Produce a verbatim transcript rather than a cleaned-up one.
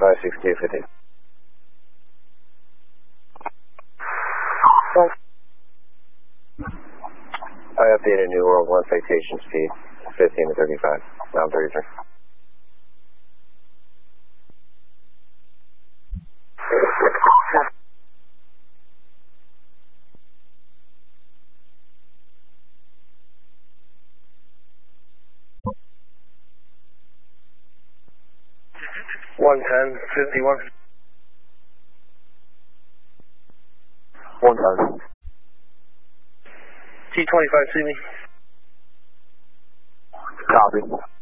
five six two fifty. I updated New World one citation speed, fifteen to thirty-five, now thirty-three. one ten, fifty-one. one ten. T twenty-five, see me. Copy.